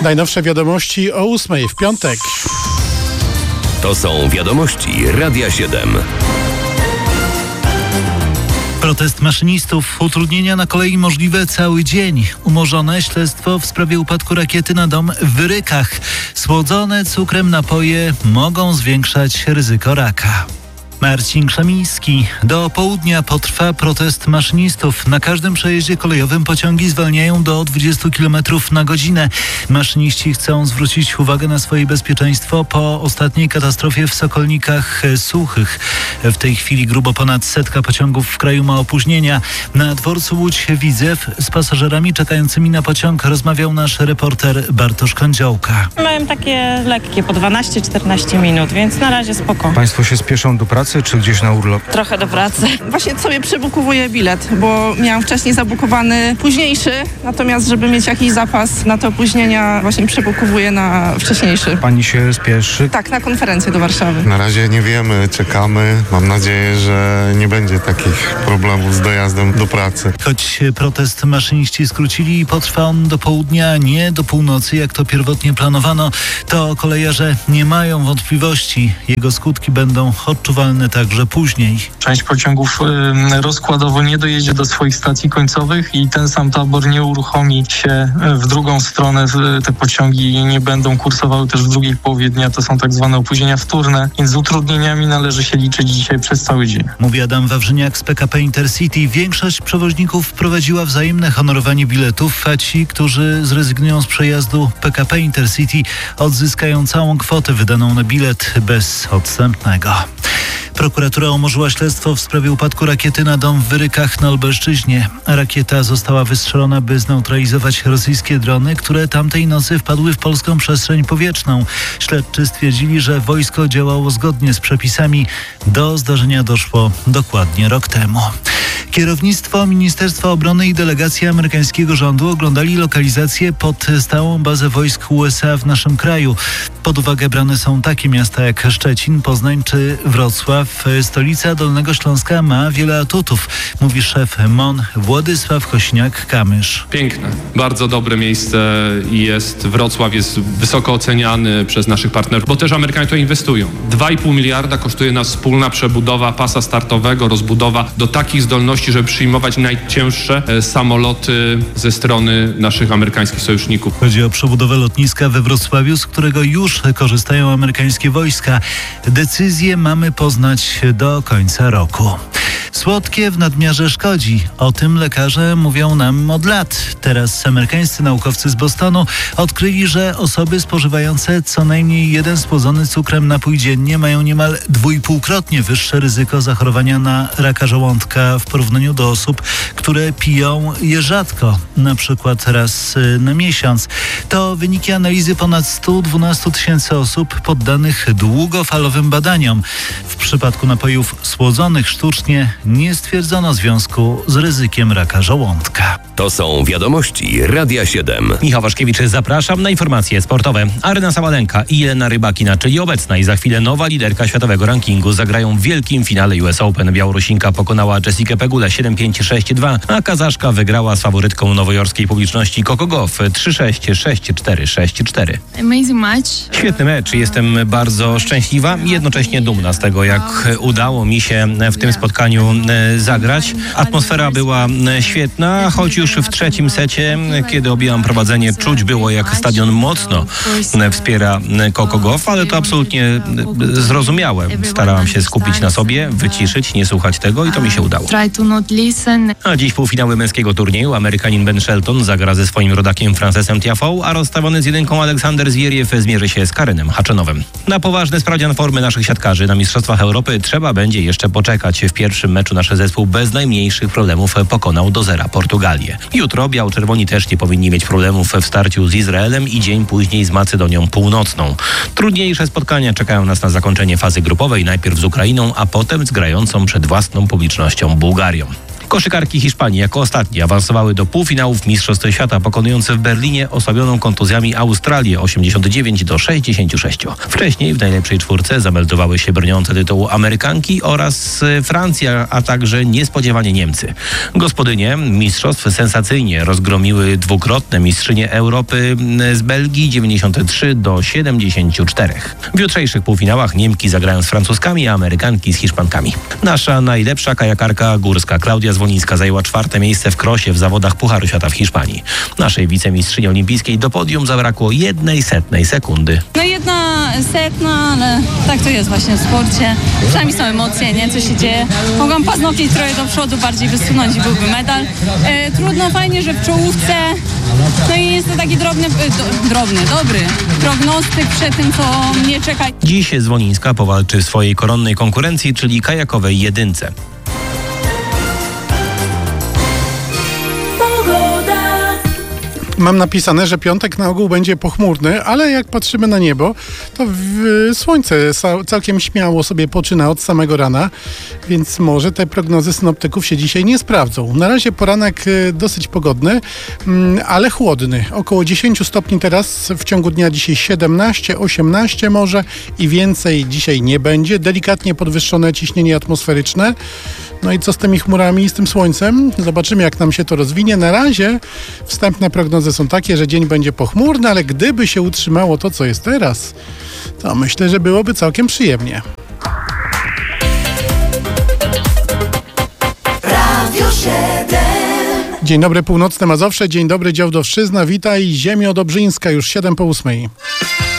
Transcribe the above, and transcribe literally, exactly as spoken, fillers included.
Najnowsze wiadomości o ósmej w piątek. To są wiadomości Radia siedem. Protest maszynistów, utrudnienia na kolei możliwe cały dzień. Umorzone śledztwo w sprawie upadku rakiety na dom w Wyrykach. Słodzone cukrem napoje mogą zwiększać ryzyko raka. Marcin Krzemiński. Do południa potrwa protest maszynistów. Na każdym przejeździe kolejowym pociągi zwalniają do dwadzieścia kilometrów na godzinę. Maszyniści chcą zwrócić uwagę na swoje bezpieczeństwo po ostatniej katastrofie w Sokolnikach Suchych. W tej chwili grubo ponad setka pociągów w kraju ma opóźnienia. Na dworcu Łódź-Widzew z pasażerami czekającymi na pociąg rozmawiał nasz reporter Bartosz Kądziołka. Miałem takie lekkie, po dwanaście czternaście minut, więc na razie spoko. Państwo się spieszą do pracy czy gdzieś na urlop? Trochę do pracy. Właśnie sobie przebukowuję bilet, bo miałam wcześniej zabukowany późniejszy, natomiast żeby mieć jakiś zapas na te opóźnienia, właśnie przebukowuję na wcześniejszy. Pani się spieszy? Tak, na konferencję do Warszawy. Na razie nie wiemy, czekamy. Mam nadzieję, że nie będzie takich problemów z dojazdem do pracy. Choć protest maszyniści skrócili i potrwa on do południa, nie do północy, jak to pierwotnie planowano, to kolejarze nie mają wątpliwości. Jego skutki będą odczuwalne także później. Część pociągów y, rozkładowo nie dojedzie do swoich stacji końcowych i ten sam tabor nie uruchomi się w drugą stronę. Te pociągi nie będą kursowały też w drugiej połowie dnia. To są tak zwane opóźnienia wtórne, więc z utrudnieniami należy się liczyć dzisiaj przez cały dzień. Mówi Adam Wawrzyniak z P K P Intercity. Większość przewoźników wprowadziła wzajemne honorowanie biletów, a ci, którzy zrezygnują z przejazdu P K P Intercity, odzyskają całą kwotę wydaną na bilet bez odstępnego. Prokuratura umorzyła śledztwo w sprawie upadku rakiety na dom w Wyrykach na Lubelszczyźnie. Rakieta została wystrzelona, by zneutralizować rosyjskie drony, które tamtej nocy wpadły w polską przestrzeń powietrzną. Śledczy stwierdzili, że wojsko działało zgodnie z przepisami. Do zdarzenia doszło dokładnie rok temu. Kierownictwo Ministerstwa Obrony i delegacja amerykańskiego rządu oglądali lokalizację pod stałą bazę wojsk U S A w naszym kraju. Pod uwagę brane są takie miasta jak Szczecin, Poznań czy Wrocław. Stolica Dolnego Śląska ma wiele atutów, mówi szef M O N Władysław Kośniak-Kamysz. Piękne, bardzo dobre miejsce jest. Wrocław jest wysoko oceniany przez naszych partnerów, bo też Amerykanie to inwestują. dwa i pół miliarda kosztuje nas wspólna przebudowa pasa startowego, rozbudowa do takich zdolności, żeby przyjmować najcięższe e, samoloty ze strony naszych amerykańskich sojuszników. Chodzi o przebudowę lotniska we Wrocławiu, z którego już korzystają amerykańskie wojska. Decyzję mamy poznać do końca roku. Słodkie w nadmiarze szkodzi. O tym lekarze mówią nam od lat. Teraz amerykańscy naukowcy z Bostonu odkryli, że osoby spożywające co najmniej jeden spłodzony cukrem napój dziennie mają niemal dwójpółkrotnie wyższe ryzyko zachorowania na raka żołądka w porównaniu do osób, które piją je rzadko, na przykład raz na miesiąc. To wyniki analizy ponad sto dwanaście tysięcy osób poddanych długofalowym badaniom. W przypadku napojów słodzonych sztucznie nie stwierdzono związku z ryzykiem raka żołądka. To są wiadomości Radia siedem. Michał Waszkiewicz, zapraszam na informacje sportowe. Aryna Sabalenka i Jelena Rybakina, czyli obecna i za chwilę nowa liderka światowego rankingu, zagrają w wielkim finale U S Open. Białorusinka pokonała Jessikę Pegulę siedem pięć sześć dwa, a Kazaszka wygrała z faworytką nowojorskiej publiczności Coco Gauff trzy sześć, sześć cztery, sześć cztery. Świetny mecz. Jestem bardzo szczęśliwa i jednocześnie dumna z tego, jak udało mi się w tym spotkaniu zagrać. Atmosfera była świetna, choć już w trzecim secie, kiedy objęłam prowadzenie, czuć było, jak stadion mocno wspiera Coco Gauff, ale to absolutnie zrozumiałe. Starałam się skupić na sobie, wyciszyć, nie słuchać tego i to mi się udało. A dziś półfinały męskiego turnieju. Amerykanin Ben Shelton zagra ze swoim rodakiem Francesem Tiafoe, a rozstawiony z jedynką Aleksander Zwieriew zmierzy się z Karenem Haczanowem. Na poważny sprawdzian formy naszych siatkarzy na Mistrzostwach Europy trzeba będzie jeszcze poczekać. W pierwszym meczu nasz zespół bez najmniejszych problemów pokonał do zera Portugalię. Jutro biało-czerwoni też nie powinni mieć problemów w starciu z Izraelem i dzień później z Macedonią Północną. Trudniejsze spotkania czekają nas na zakończenie fazy grupowej, najpierw z Ukrainą, a potem z grającą przed własną publicznością Bułgarią. Koszykarki Hiszpanii jako ostatnie awansowały do półfinałów Mistrzostw Świata, pokonując w Berlinie osłabioną kontuzjami Australię osiemdziesiąt dziewięć do sześćdziesięciu sześciu. Wcześniej w najlepszej czwórce zameldowały się broniące tytułu Amerykanki oraz Francja, a także niespodziewanie Niemcy. Gospodynie mistrzostw sensacyjnie rozgromiły dwukrotne mistrzynie Europy z Belgii dziewięćdziesiąt trzy do siedemdziesięciu czterech. W jutrzejszych półfinałach Niemki zagrają z Francuzkami, a Amerykanki z Hiszpankami. Nasza najlepsza kajakarka górska Klaudia Zwolińska zajęła czwarte miejsce w krosie w zawodach Pucharu Świata w Hiszpanii. Naszej wicemistrzyni olimpijskiej do podium zabrakło jednej setnej sekundy. No jedna setna, ale tak to jest właśnie w sporcie. Przynajmniej są emocje, nie? Co się dzieje. Mogłam paznokcie trochę do przodu, bardziej wysunąć i byłby medal. E, trudno, fajnie, że w czołówce. No i jest to taki drobny, do, drobny, dobry prognostyk przed tym, co mnie czeka. Dziś Zwolińska powalczy w swojej koronnej konkurencji, czyli kajakowej jedynce. Mam napisane, że piątek na ogół będzie pochmurny, ale jak patrzymy na niebo, to w, słońce całkiem śmiało sobie poczyna od samego rana, więc może te prognozy synoptyków się dzisiaj nie sprawdzą. Na razie poranek dosyć pogodny, ale chłodny. Około dziesięć stopni teraz, w ciągu dnia dzisiaj siedemnaście, osiemnaście może i więcej dzisiaj nie będzie. Delikatnie podwyższone ciśnienie atmosferyczne. No i co z tymi chmurami i z tym słońcem? Zobaczymy, jak nam się to rozwinie. Na razie wstępne prognozy są takie, że dzień będzie pochmurny, ale gdyby się utrzymało to, co jest teraz, to myślę, że byłoby całkiem przyjemnie. Dzień dobry, północne Mazowsze, dzień dobry, Działdowszczyzna, witaj, Ziemio Dobrzyńska, już siedem po ósmej.